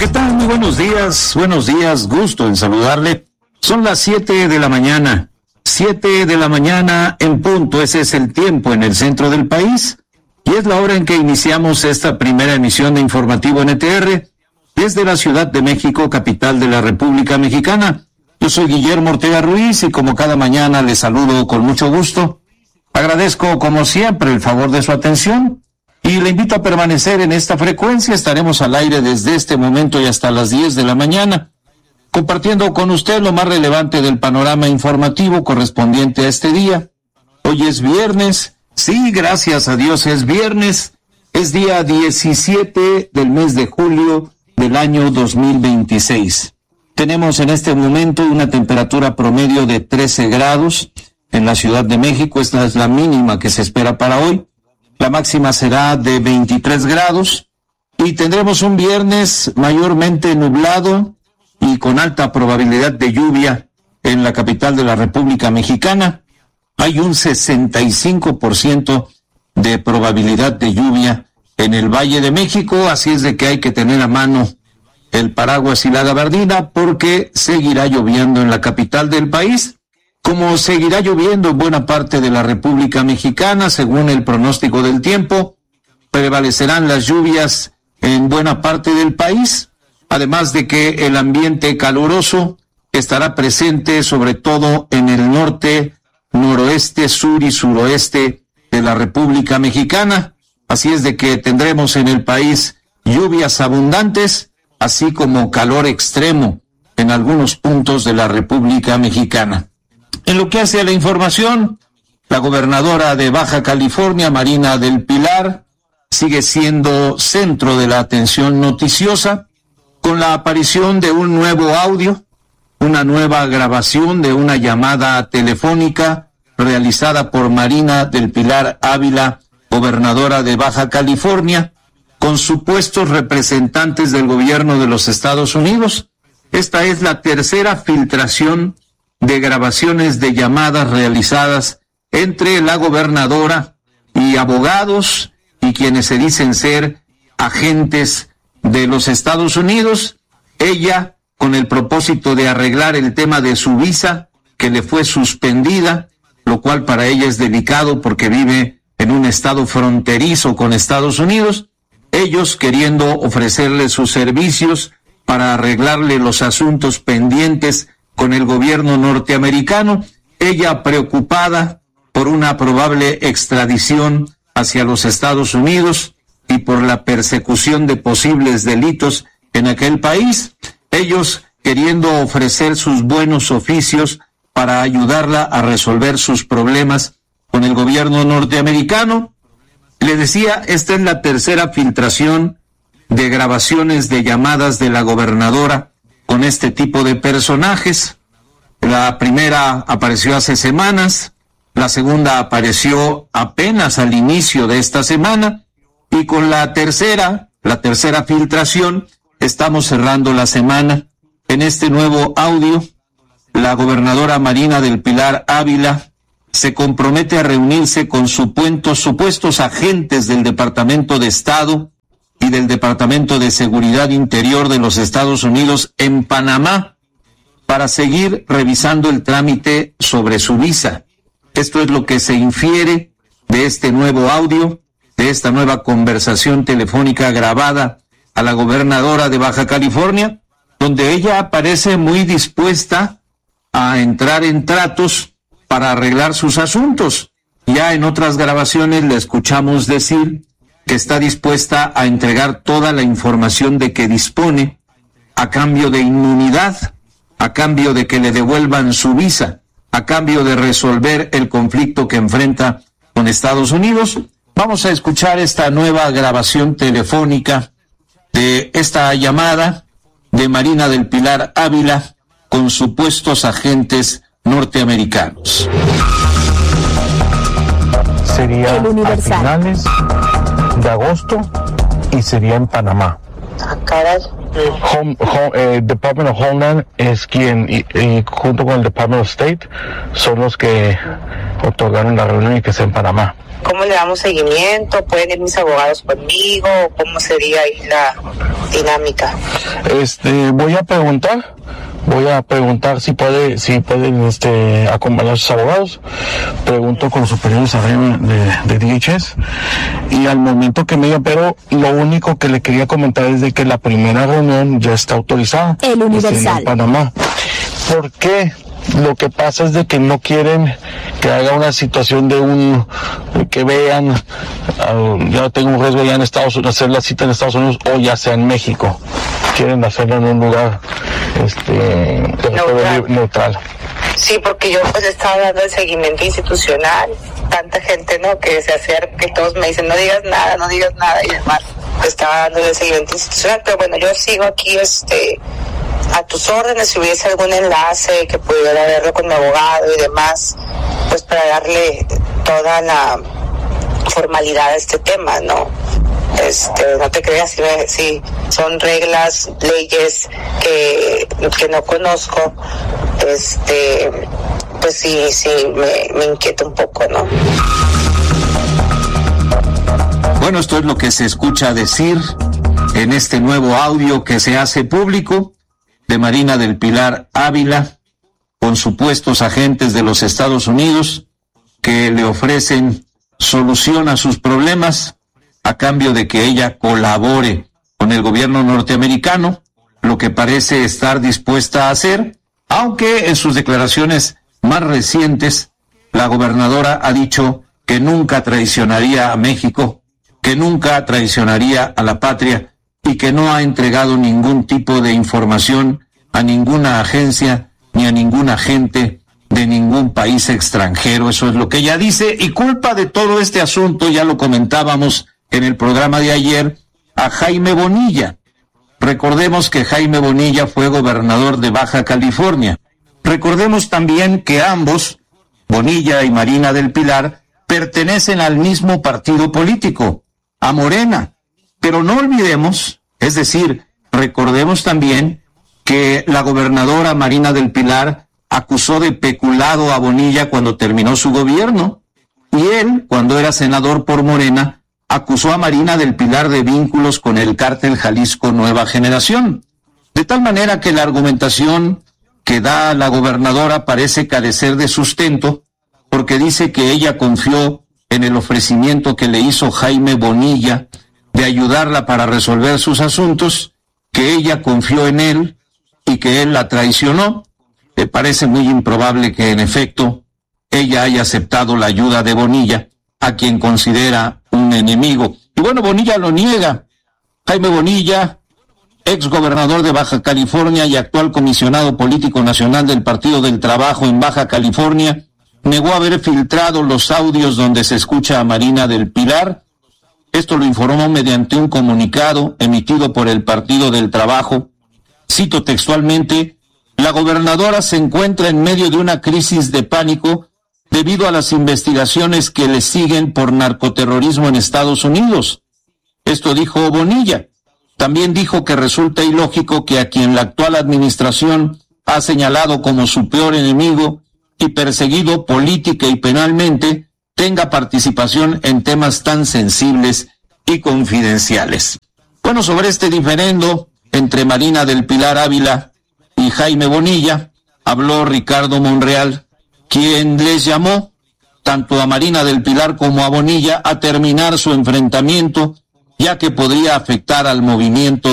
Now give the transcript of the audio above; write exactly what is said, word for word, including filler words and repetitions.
¿qué tal? Muy buenos días, buenos días, gusto en saludarle. Son las siete de la mañana, siete de la mañana en punto, ese es el tiempo en el centro del país, y es la hora en que iniciamos esta primera emisión de Informativo N T R, desde la Ciudad de México, capital de la República Mexicana. Yo soy Guillermo Ortega Ruiz y como cada mañana les saludo con mucho gusto. Agradezco como siempre el favor de su atención y le invito a permanecer en esta frecuencia. Estaremos al aire desde este momento y hasta las diez de la mañana, compartiendo con usted lo más relevante del panorama informativo correspondiente a este día. Hoy es viernes, sí, gracias a Dios es viernes, es día diecisiete del mes de julio del año dos mil veintiséis. Tenemos en este momento una temperatura promedio de trece grados en la Ciudad de México, esta es la mínima que se espera para hoy. La máxima será de veintitrés grados y tendremos un viernes mayormente nublado y con alta probabilidad de lluvia en la capital de la República Mexicana. Hay un sesenta y cinco por ciento de probabilidad de lluvia en el Valle de México, así es de que hay que tener a mano el paraguas y la gabardina porque seguirá lloviendo en la capital del país, como seguirá lloviendo en buena parte de la República Mexicana. Según el pronóstico del tiempo, prevalecerán las lluvias en buena parte del país, además de que el ambiente caluroso estará presente sobre todo en el norte, noroeste, sur y suroeste de la República Mexicana. Así es de que tendremos en el país lluvias abundantes, así como calor extremo en algunos puntos de la República Mexicana. En lo que hace a la información, la gobernadora de Baja California, Marina del Pilar, sigue siendo centro de la atención noticiosa con la aparición de un nuevo audio, una nueva grabación de una llamada telefónica realizada por Marina del Pilar Ávila, gobernadora de Baja California, con supuestos representantes del gobierno de los Estados Unidos. Esta es la tercera filtración de grabaciones de llamadas realizadas entre la gobernadora y abogados y quienes se dicen ser agentes de los Estados Unidos, ella con el propósito de arreglar el tema de su visa que le fue suspendida, lo cual para ella es delicado porque vive en un estado fronterizo con Estados Unidos, ellos queriendo ofrecerle sus servicios para arreglarle los asuntos pendientes con el gobierno norteamericano, ella preocupada por una probable extradición hacia los Estados Unidos y por la persecución de posibles delitos en aquel país, ellos queriendo ofrecer sus buenos oficios para ayudarla a resolver sus problemas con el gobierno norteamericano. Le decía, esta es la tercera filtración de grabaciones de llamadas de la gobernadora con este tipo de personajes. La primera apareció hace semanas, la segunda apareció apenas al inicio de esta semana, y con la tercera, la tercera filtración, estamos cerrando la semana. En este nuevo audio, la gobernadora Marina del Pilar Ávila se compromete a reunirse con supuestos, supuestos agentes del Departamento de Estado y del Departamento de Seguridad Interior de los Estados Unidos en Panamá para seguir revisando el trámite sobre su visa. Esto es lo que se infiere de este nuevo audio, de esta nueva conversación telefónica grabada a la gobernadora de Baja California, donde ella aparece muy dispuesta a entrar en tratos para arreglar sus asuntos. Ya en otras grabaciones le escuchamos decir que está dispuesta a entregar toda la información de que dispone a cambio de inmunidad, a cambio de que le devuelvan su visa, a cambio de resolver el conflicto que enfrenta con Estados Unidos. Vamos a escuchar esta nueva grabación telefónica de esta llamada de Marina del Pilar Ávila con supuestos agentes norteamericanos. Sería a finales de agosto y sería en Panamá. Ah, caray. Home, home, eh, Department of Homeland es quien, y, y junto con el Department of State, son los que otorgaron la reunión y que es en Panamá. ¿cómo le damos seguimiento? ¿Pueden ir mis abogados conmigo? ¿Cómo sería ahí la dinámica? Este, voy a preguntar, voy a preguntar si puede, si pueden, este, acompañar a sus abogados. Pregunto con los superiores arriba de, de D H S y al momento que me diga, pero lo único que le quería comentar es de que la primera reunión ya está autorizada. El Universal. En Panamá. ¿Por qué? Lo que pasa es de que no quieren que haga una situación de un, de que vean, uh, ya tengo un riesgo ya en Estados Unidos, hacer la cita en Estados Unidos o ya sea en México. Quieren hacerlo en un lugar este neutral. neutral. Sí, porque yo pues estaba dando el seguimiento institucional, tanta gente, ¿no?, que se acerca, que todos me dicen, no digas nada, no digas nada y demás. Estaba dando el seguimiento institucional, pero bueno, yo sigo aquí, este... a tus órdenes, si hubiese algún enlace que pudiera verlo con mi abogado y demás, pues para darle toda la formalidad a este tema, ¿no? Este, no te creas, si, me, si son reglas, leyes que, que no conozco, este, pues sí, sí, me, me inquieta un poco, ¿no? Bueno, esto es lo que se escucha decir en este nuevo audio que se hace público de Marina del Pilar Ávila, con supuestos agentes de los Estados Unidos que le ofrecen solución a sus problemas a cambio de que ella colabore con el gobierno norteamericano, lo que parece estar dispuesta a hacer, aunque en sus declaraciones más recientes la gobernadora ha dicho que nunca traicionaría a México, que nunca traicionaría a la patria, y que no ha entregado ningún tipo de información a ninguna agencia ni a ningún agente de ningún país extranjero. Eso es lo que ella dice, y culpa de todo este asunto, ya lo comentábamos en el programa de ayer, a Jaime Bonilla. Recordemos que Jaime Bonilla fue gobernador de Baja California. Recordemos también que ambos, Bonilla y Marina del Pilar, pertenecen al mismo partido político, a Morena. Pero no olvidemos, es decir, recordemos también que la gobernadora Marina del Pilar acusó de peculado a Bonilla cuando terminó su gobierno, y él, cuando era senador por Morena, acusó a Marina del Pilar de vínculos con el cártel Jalisco Nueva Generación. De tal manera que la argumentación que da la gobernadora parece carecer de sustento, porque dice que ella confió en el ofrecimiento que le hizo Jaime Bonilla de ayudarla para resolver sus asuntos, que ella confió en él y que él la traicionó. Me parece muy improbable que, en efecto, ella haya aceptado la ayuda de Bonilla, a quien considera un enemigo. Y bueno, Bonilla lo niega. Jaime Bonilla, ex gobernador de Baja California y actual comisionado político nacional del Partido del Trabajo en Baja California, negó haber filtrado los audios donde se escucha a Marina del Pilar. Esto lo informó mediante un comunicado emitido por el Partido del Trabajo. Cito textualmente: la gobernadora se encuentra en medio de una crisis de pánico debido a las investigaciones que le siguen por narcoterrorismo en Estados Unidos. Esto dijo Bonilla. También dijo que resulta ilógico que a quien la actual administración ha señalado como su peor enemigo y perseguido política y penalmente tenga participación en temas tan sensibles y confidenciales. Bueno, sobre este diferendo entre Marina del Pilar Ávila y Jaime Bonilla, habló Ricardo Monreal, quien les llamó tanto a Marina del Pilar como a Bonilla a terminar su enfrentamiento, ya que podría afectar al movimiento